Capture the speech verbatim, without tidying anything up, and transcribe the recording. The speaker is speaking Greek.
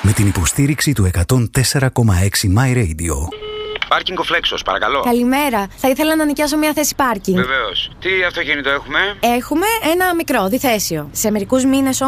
Με την υποστήριξη του εκατόν τέσσερα κόμμα έξι My Radio. Πάρκινγκ ο Φλέξος, παρακαλώ. Καλημέρα. Θα ήθελα να νοικιάσω μια θέση πάρκινγκ. Βεβαίως. Τι αυτοκίνητο έχουμε? Έχουμε ένα μικρό διθέσιο. Σε μερικούς μήνες